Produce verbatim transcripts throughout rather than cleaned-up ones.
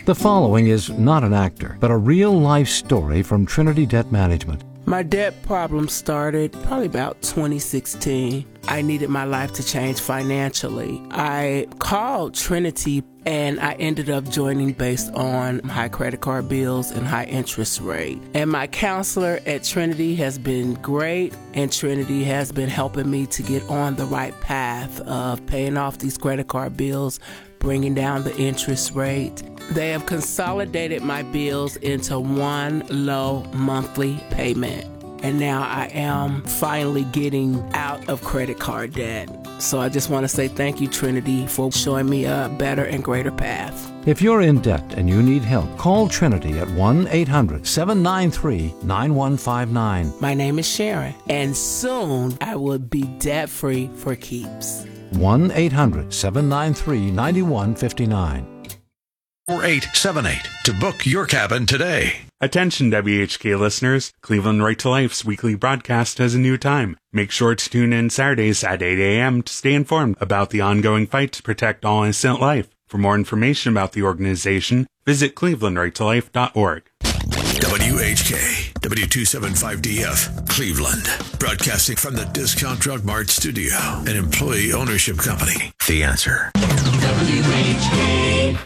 The following is not an actor, but a real-life story from Trinity Debt Management. My debt problem started probably about twenty sixteen. I needed my life to change financially. I called Trinity and I ended up joining based on high credit card bills and high interest rate. And my counselor at Trinity has been great, and Trinity has been helping me to get on the right path of paying off these credit card bills, bringing down the interest rate. They have consolidated my bills into one low monthly payment. And now I am finally getting out of credit card debt. So I just want to say thank you, Trinity, for showing me a better and greater path. If you're in debt and you need help, call Trinity at one eight hundred seven nine three nine one five nine. My name is Sharon, and soon I will be debt-free for keeps. one eight hundred seven nine three nine one five nine. four eight seven eight to book your cabin today. Attention W H K listeners, Cleveland Right to Life's weekly broadcast has a new time. Make sure to tune in Saturdays at eight a.m. to stay informed about the ongoing fight to protect all innocent life. For more information about the organization, visit cleveland right to life dot org. W H K, W two seventy-five D F, Cleveland. Broadcasting from the Discount Drug Mart studio, an employee ownership company. The Answer. W H K.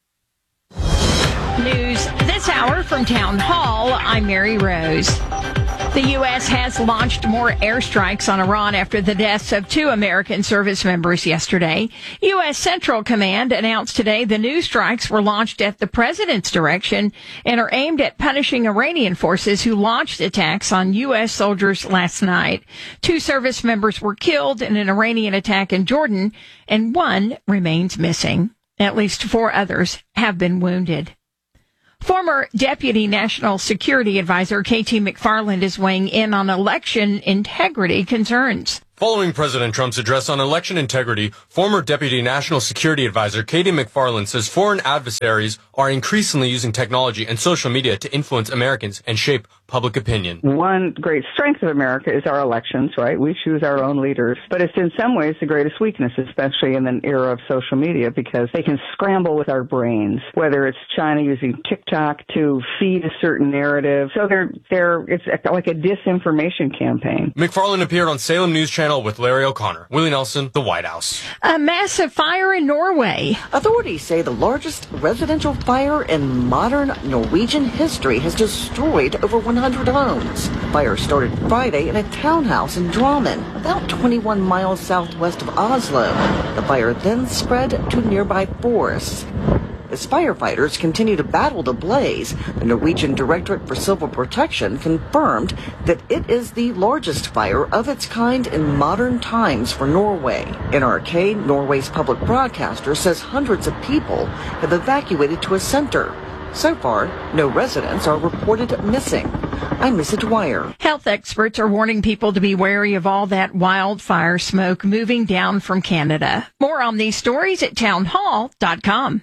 News this hour from Town Hall. I'm Mary Rose. The U S has launched more airstrikes on Iran after the deaths of two American service members yesterday. U S Central Command announced today the new strikes were launched at the president's direction and are aimed at punishing Iranian forces who launched attacks on U S soldiers last night. Two service members were killed in an Iranian attack in Jordan, and one remains missing. At least four others have been wounded. Former Deputy National Security Advisor K T McFarland is weighing in on election integrity concerns. Following President Trump's address on election integrity, former Deputy National Security Advisor K T McFarland says foreign adversaries are increasingly using technology and social media to influence Americans and shape public opinion. One great strength of America is our elections, right? We choose our own leaders. But it's in some ways the greatest weakness, especially in an era of social media, because they can scramble with our brains, whether it's China using TikTok to feed a certain narrative. So they're, they're, it's like a disinformation campaign. McFarland appeared on Salem News Channel with Larry O'Connor. Willie Nelson, The White House. A massive fire in Norway. Authorities say the largest residential fire in modern Norwegian history has destroyed over one hundred homes. The fire started Friday in a townhouse in Drammen, about twenty-one miles southwest of Oslo. The fire then spread to nearby forests. As firefighters continue to battle the blaze, the Norwegian Directorate for Civil Protection confirmed that it is the largest fire of its kind in modern times for Norway. N R K, Norway's public broadcaster, says hundreds of people have evacuated to a center. So far, no residents are reported missing. I'm Missa Dwyer. Health experts are warning people to be wary of all that wildfire smoke moving down from Canada. More on these stories at town hall dot com.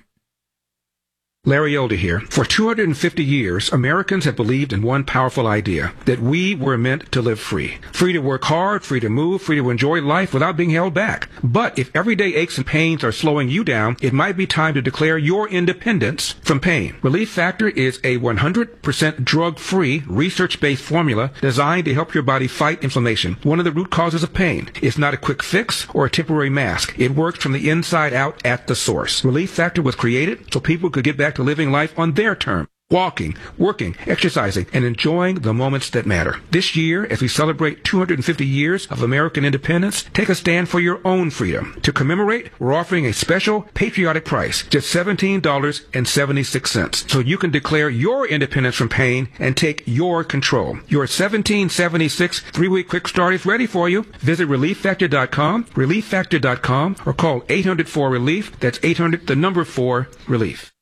Larry Elder here. For two hundred fifty years, Americans have believed in one powerful idea, that we were meant to live free. Free to work hard, free to move, free to enjoy life without being held back. But if everyday aches and pains are slowing you down, it might be time to declare your independence from pain. Relief Factor is a one hundred percent drug-free, research-based formula designed to help your body fight inflammation, one of the root causes of pain. It's not a quick fix or a temporary mask. It works from the inside out at the source. Relief Factor was created so people could get back to living life on their terms. Walking, working, exercising, and enjoying the moments that matter. This year, as we celebrate two hundred fifty years of American independence, take a stand for your own freedom. To commemorate, we're offering a special patriotic price, just seventeen dollars and seventy-six cents, so you can declare your independence from pain and take your control. Your seventeen seventy-six three-week quick start is ready for you. Visit relief factor dot com, relief factor dot com, or call eight hundred four relief. That's eight hundred, the number four, relief.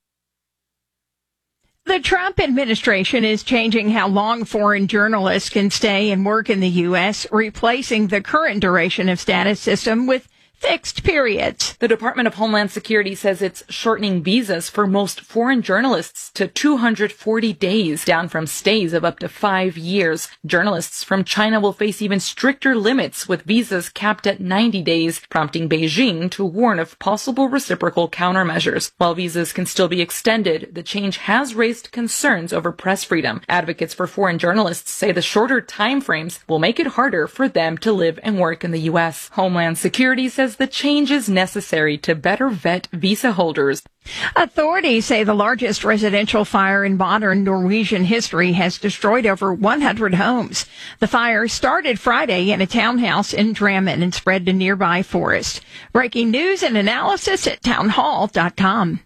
The Trump administration is changing how long foreign journalists can stay and work in the U S, replacing the current duration of status system with fixed periods. The Department of Homeland Security says it's shortening visas for most foreign journalists to two hundred forty days, down from stays of up to five years. Journalists from China will face even stricter limits, with visas capped at ninety days, prompting Beijing to warn of possible reciprocal countermeasures. While visas can still be extended, the change has raised concerns over press freedom. Advocates for foreign journalists say the shorter time frames will make it harder for them to live and work in the U S. Homeland Security says the change is necessary to better vet visa holders. Authorities say the largest residential fire in modern Norwegian history has destroyed over one hundred homes. The fire started Friday in a townhouse in Drammen and spread to nearby forests. Breaking news and analysis at townhall dot com.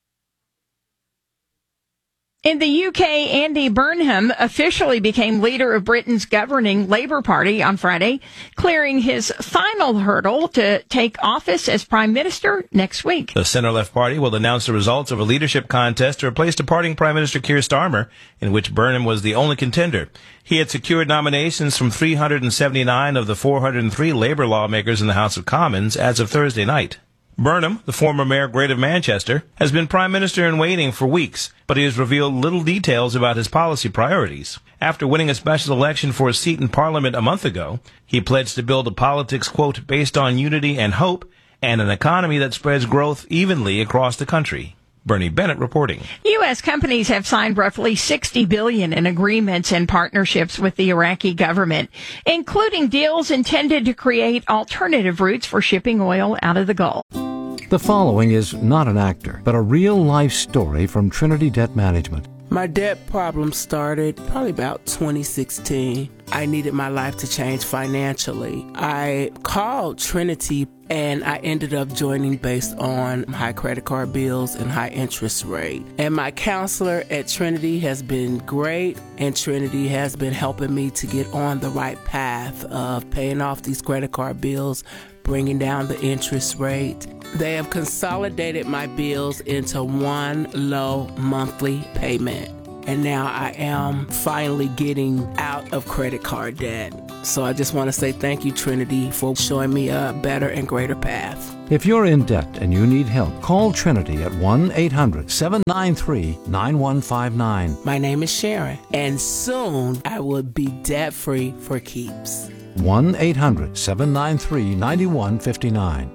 In the U K, Andy Burnham officially became leader of Britain's governing Labour Party on Friday, clearing his final hurdle to take office as Prime Minister next week. The centre-left party will announce the results of a leadership contest to replace departing Prime Minister Keir Starmer, in which Burnham was the only contender. He had secured nominations from three hundred seventy-nine of the four hundred three Labour lawmakers in the House of Commons as of Thursday night. Burnham, the former mayor Great of Manchester, has been Prime Minister in waiting for weeks, but he has revealed little details about his policy priorities. After winning a special election for a seat in Parliament a month ago, he pledged to build a politics, quote, based on unity and hope, and an economy that spreads growth evenly across the country. Bernie Bennett reporting. U S companies have signed roughly sixty billion dollars in agreements and partnerships with the Iraqi government, including deals intended to create alternative routes for shipping oil out of the Gulf. The following is not an actor, but a real-life story from Trinity Debt Management. My debt problem started probably about twenty sixteen. I needed my life to change financially. I called Trinity and I ended up joining based on high credit card bills and high interest rate. And my counselor at Trinity has been great, and Trinity has been helping me to get on the right path of paying off these credit card bills, bringing down the interest rate. They have consolidated my bills into one low monthly payment. And now I am finally getting out of credit card debt. So I just want to say thank you, Trinity, for showing me a better and greater path. If you're in debt and you need help, call Trinity at one eight hundred seven nine three nine one five nine. My name is Sharon, and soon I will be debt-free for keeps. one eight hundred seven nine three nine one five nine.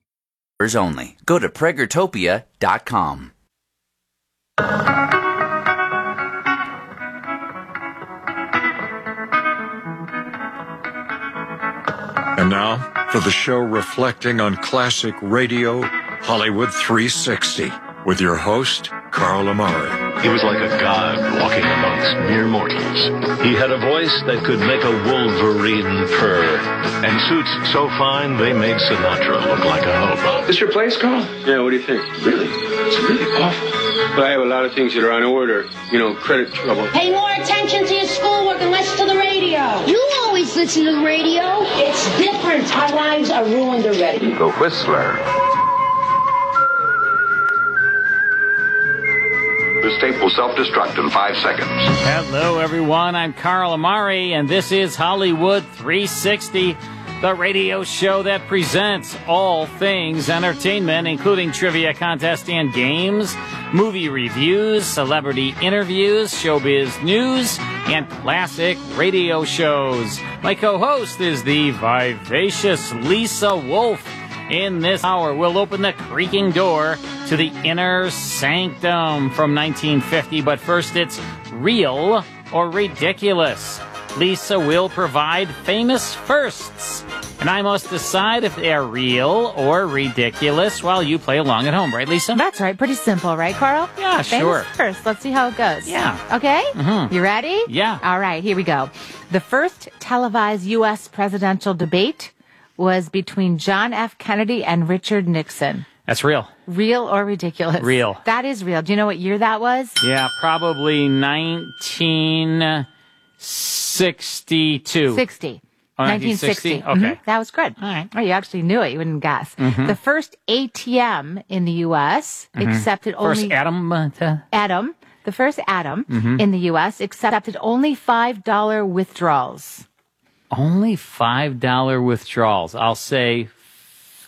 Only. Go to Pragertopia dot com. And now, for the show reflecting on classic radio, Hollywood three sixty, with your host, Carl Amari. He was like a god walking amongst mere mortals. He had a voice that could make a wolverine purr, and suits so fine they made Sinatra look like a hobo. This your place, Carl? Yeah, what do you think? Really? It's really awful. But I have a lot of things that are on order. You know, credit trouble. Pay more attention to your schoolwork and less to the radio. You always listen to the radio. It's different. Our lives are ruined already. The Whistler. This tape will self-destruct in five seconds. Hello, everyone. I'm Carl Amari, and this is Hollywood three sixty, the radio show that presents all things entertainment, including trivia contests and games, movie reviews, celebrity interviews, showbiz news, and classic radio shows. My co-host is the vivacious Lisa Wolf. In this hour, we'll open the creaking door to the inner sanctum from nineteen fifty. But first, it's real or ridiculous. Lisa will provide famous firsts, and I must decide if they're real or ridiculous while you play along at home. Right, Lisa? That's right. Pretty simple, right, Carl? Yeah, famous sure. First, let's see how it goes. Yeah. Okay? Mm-hmm. You ready? Yeah. All right, here we go. The first televised U S presidential debate was between John F. Kennedy and Richard Nixon. That's real. Real or ridiculous? Real. That is real. Do you know what year that was? Yeah, probably nineteen sixty-two. sixty. Oh, nineteen sixty. Okay. Mm-hmm. That was good. All right. Oh, you actually knew it. You wouldn't guess. Mm-hmm. The first A T M in the U S Mm-hmm. accepted First only... atom uh, to... Atom. The first atom Mhm. in the U S accepted only five dollar withdrawals. Only five dollar withdrawals. I'll say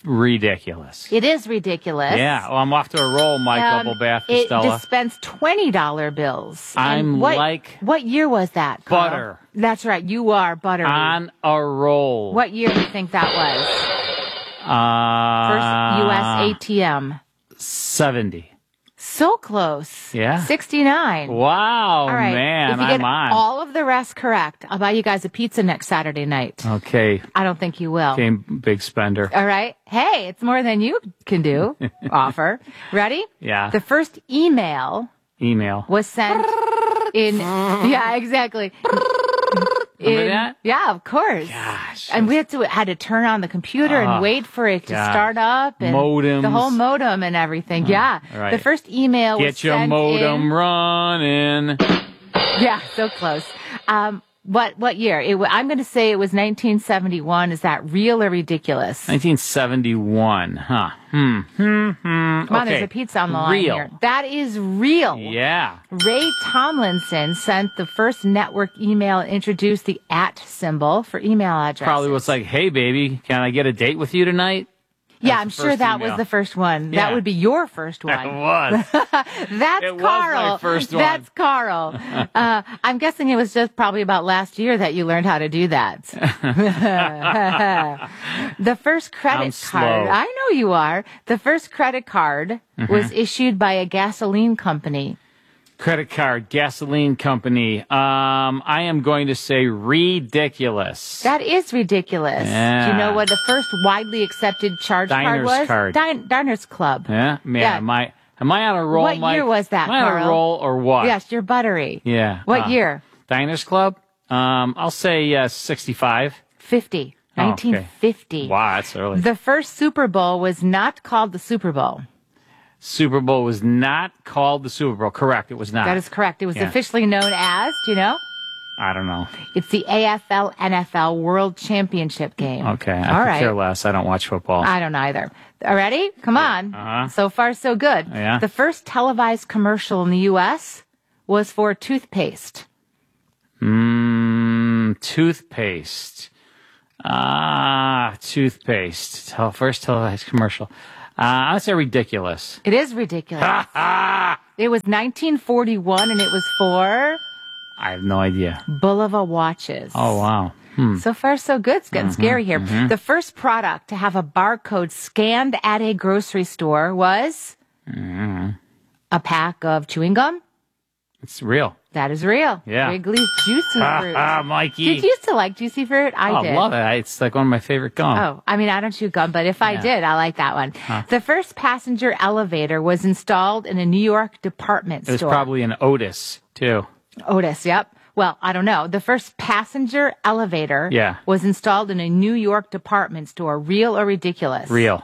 ridiculous. It is ridiculous. Yeah, well, I'm off to a roll, Mike Um, Bubblebath it Stella. dispensed twenty dollar bills. I'm And what, like What year was that, Carl? butter. That's right. You are buttery. On a roll. What year do you think that was? Uh, First U S A T M. seventy. So close. Yeah. sixty-nine. Wow, All right. man, if you I'm get on. all of the rest correct, I'll buy you guys a pizza next Saturday night. Okay. I don't think you will. Game big spender. All right. Hey, it's more than you can do. Offer. Ready? Yeah. The first email Email. was sent in. Yeah, exactly. Remember In- that? Yeah, of course. Gosh. And we had to had to turn on the computer Oh, and wait for it to gosh. start up and Modems. the whole modem and everything. yeah. all right. The first email was Get your sent modem in- running. Yeah, so close. Um, what what year? It, wa- I'm going to say it was nineteen seventy-one. Is that real or ridiculous? nineteen seventy-one. Huh. Hmm. Hmm. Hmm. Come on, okay. there's a pizza on the line Real. here. That is real. Yeah. Ray Tomlinson sent the first network email and introduced the at symbol for email addresses. Probably was like, hey, baby, can I get a date with you tonight? Yeah, I'm the sure first that email. was the first one. Yeah. That would be your first It one. was. That's It was Carl. my first one. That's Carl. Uh, I'm guessing it was just probably about last year that you learned how to do that. The first credit I'm card. slow. I know you are. The first credit card Mhm. was issued by a gasoline company. Credit card, gasoline company. Um, I am going to say ridiculous. That is ridiculous. Do Yeah. you know what the first widely accepted charge card Diners was? card. Din- Diners Club. Yeah, man. Yeah. Am I am I on a roll, What Mike? year was that, Am I on Carl? a roll or what? Yes, you're buttery. Yeah. What Uh, year? Diners Club. Um, I'll say uh, sixty-five. fifty. Oh, okay. nineteen fifty. Wow, that's early. The first Super Bowl was not called the Super Bowl. Super Bowl was not called the Super Bowl. Correct. It was not. That is correct. It was Yeah. officially known as, do you know? I don't know. It's the A F L N F L World Championship game. Okay. I All could right. care less. I don't watch football. I don't either. All ready? Come on. Uh-huh. So far, so good. Yeah. The first televised commercial in the U S was for toothpaste. Mmm, toothpaste. Ah, toothpaste. Tel- First televised commercial. Uh, I'd say ridiculous. It is ridiculous. It was nineteen forty-one, and it was for I have no idea. Bulova watches. Oh, wow. Hmm. So far, so good. It's getting Mhm, scary here. mhm. The first product to have a barcode scanned at a grocery store was Mm, a pack of chewing gum. it's real. That is real. Yeah. Wrigley's Juicy Ah, Fruit. ah, Mikey. Did you used to like Juicy Fruit? I oh, did. love it. It's like one of my favorite gum. Oh, I mean, I don't chew gum, but if I Yeah. did, I like that one. Huh. The first passenger elevator was installed in a New York department It was store. probably an Otis, too. Otis, yep. Well, I don't know. The first passenger elevator Yeah. was installed in a New York department store. Real or ridiculous? Real.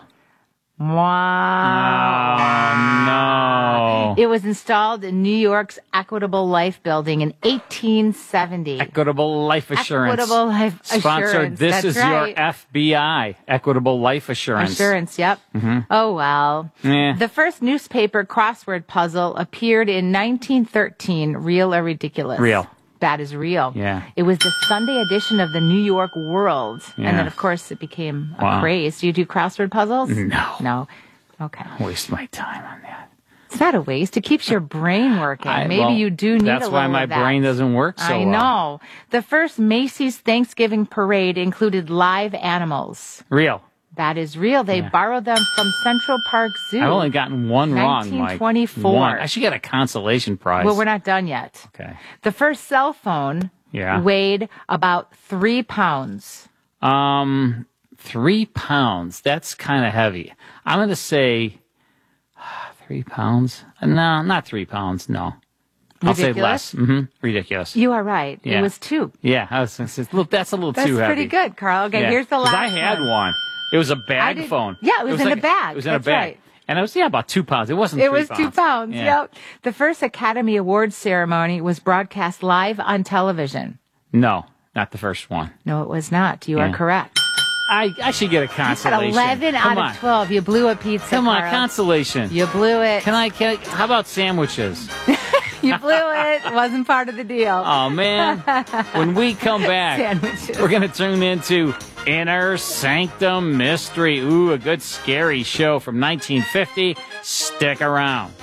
Wow. Oh, no. It was installed in New York's Equitable Life Building in eighteen seventy. Equitable Life Assurance. Equitable Life Sponsored. Assurance. This That's is right. your F B I. Equitable Life Assurance. Assurance, yep. Mhm. Oh, well. Eh. The first newspaper crossword puzzle appeared in nineteen thirteen. Real or ridiculous? Real. That is real. Yeah. It was the Sunday edition of the New York World. Yeah. And then, of course, it became a Wow. craze. Do you do crossword puzzles? No. No. Okay. Waste my time on that. It's not a waste. It keeps your brain working. I- Maybe well, you do need a That's little why my of that. brain doesn't work so I well. know. The first Macy's Thanksgiving parade included live animals. Real. That is real. They Yeah. borrowed them from Central Park Zoo. I've only gotten one wrong, Mike. nineteen twenty-four. One. I should get a consolation prize. Well, we're not done yet. Okay. The first cell phone Yeah. weighed about three pounds. Um, three pounds. That's kind of heavy. I'm going to say three pounds. No, not three pounds. No. I'll say Ridiculous? less. Mm-hmm. Ridiculous. You are right. Yeah. It was two. Yeah, I was, it's a little, that's a little That's too heavy. pretty good, Carl. Okay, Yeah. here's the 'Cause last I had one. one. It was a bag did- phone. Yeah, it was in a bag. It was in That's a bag. right. And it was, yeah, about two pounds. It wasn't It three was pounds. two pounds. Yeah. Yep. The first Academy Awards ceremony was broadcast live on television. No, not the first one. No, it was not. You Yeah. are correct. I, I should get a At consolation. eleven Come out on. of twelve, you blew a pizza. Come on, Carl. consolation. You blew it. Can I, can I, how about sandwiches? You blew it. It wasn't part of the deal. Oh, man. When we come back, Sandwiches. we're going to tune into Inner Sanctum Mystery. Ooh, a good scary show from nineteen fifty. Stick around.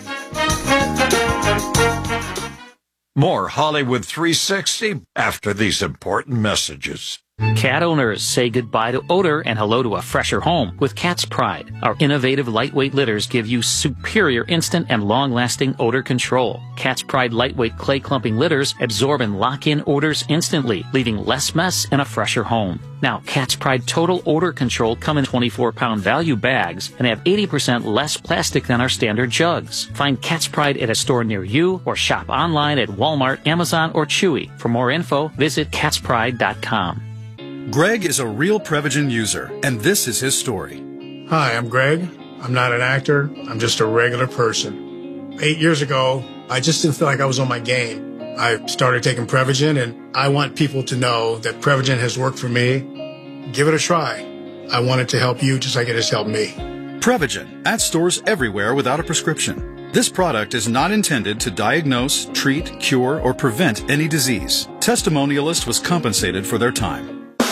More Hollywood three sixty after these important messages. Cat owners say goodbye to odor and hello to a fresher home with Cat's Pride. Our innovative lightweight litters give you superior instant and long-lasting odor control. Cat's Pride lightweight clay clumping litters absorb and lock in odors instantly, leaving less mess and a fresher home. Now, Cat's Pride Total Odor Control come in twenty-four pound value bags and have eighty percent less plastic than our standard jugs. Find Cat's Pride at a store near you or shop online at Walmart, Amazon, or Chewy. For more info, visit cats pride dot com. Greg is a real Prevagen user, and this is his story. Hi, I'm Greg. I'm not an actor. I'm just a regular person. Eight years ago, I just didn't feel like I was on my game. I started taking Prevagen, and I want people to know that Prevagen has worked for me. Give it a try. I want it to help you just like it has helped me. Prevagen, at stores everywhere without a prescription. This product is not intended to diagnose, treat, cure, or prevent any disease. Testimonialist was compensated for their time.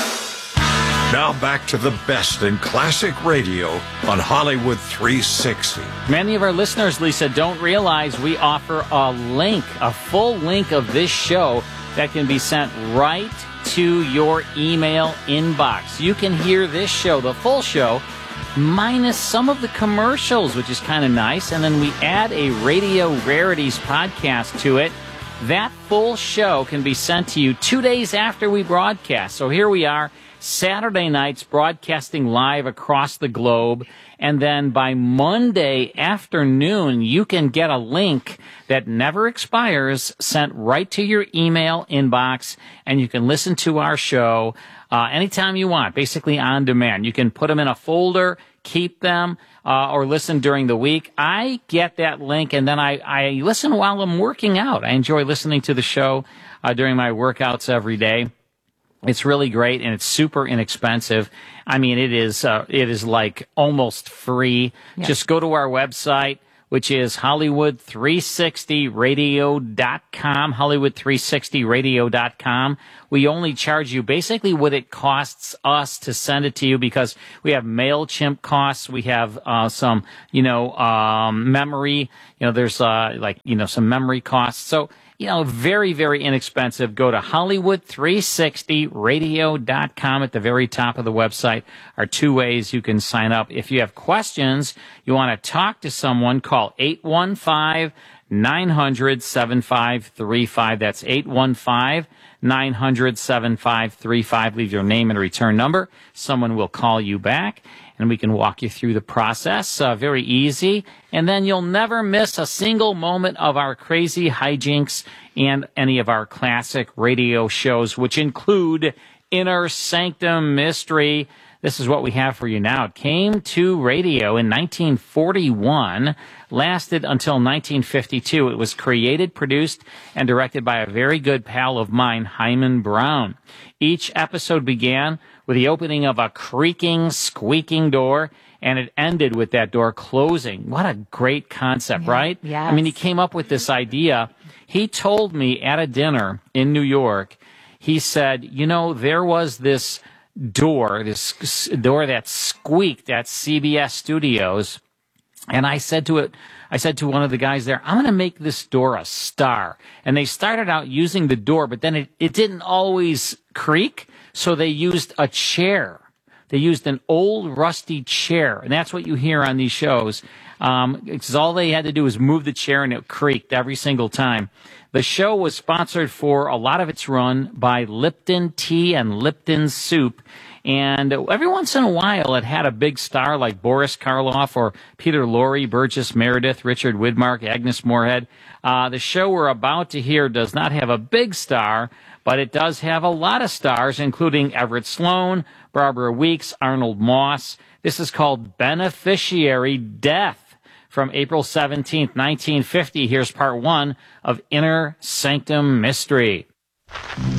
Now back to the best in classic radio on Hollywood three sixty. Many of our listeners, Lisa, don't realize we offer a link, a full link of this show that can be sent right to your email inbox. You can hear this show, the full show, minus some of the commercials, which is kind of nice, and then we add a Radio Rarities podcast to it. That full show can be sent to you two days after we broadcast. So here we are, Saturday nights broadcasting live across the globe, and then by Monday afternoon you can get a link that never expires sent right to your email inbox, and you can listen to our show uh, anytime you want, basically on demand. You can put them in a folder, keep them, uh, or listen during the week. I get that link, and then I, I listen while I'm working out. I enjoy listening to the show uh, during my workouts every day. It's really great, and it's super inexpensive. I mean, it is uh, it is like almost free. Yeah. Just go to our website, which is Hollywood three sixty radio dot com, Hollywood three sixty radio dot com. We only charge you basically what it costs us to send it to you, because we have MailChimp costs. We have uh, some, you know, um, memory. You know, there's uh, like, you know, some memory costs. So, you know, very, very inexpensive. Go to Hollywood three sixty radio dot com. At the very top of the website are two ways you can sign up. If you have questions, you want to talk to someone, call eight one five, nine hundred, seven five three five. That's eight one five, nine hundred, seven five three five. Leave your name and return number. Someone will call you back, and we can walk you through the process. Uh, very easy. And then you'll never miss a single moment of our crazy hijinks and any of our classic radio shows, which include Inner Sanctum Mystery. This is what we have for you now. It came to radio in nineteen forty-one, lasted until nineteen fifty-two. It was created, produced, and directed by a very good pal of mine, Hyman Brown. Each episode began with the opening of a creaking, squeaking door, and it ended with that door closing. What a great concept, yeah, right? Yes. I mean, he came up with this idea. He told me at a dinner in New York, he said, you know, there was this door, this door that squeaked at C B S Studios, and I said to it, I said to one of the guys there, I'm going to make this door a star. And they started out using the door, but then it, it didn't always creak, so they used a chair. They used an old rusty chair, and that's what you hear on these shows. Um, because all they had to do was move the chair, and it creaked every single time. The show was sponsored for a lot of its run by Lipton Tea and Lipton Soup. And every once in a while, it had a big star like Boris Karloff or Peter Lorre, Burgess Meredith, Richard Widmark, Agnes Moorehead. Uh, the show we're about to hear does not have a big star, but it does have a lot of stars, including Everett Sloan, Barbara Weeks, Arnold Moss. This is called Beneficiary Death. From April seventeenth, nineteen fifty, here's part one of Inner Sanctum Mystery.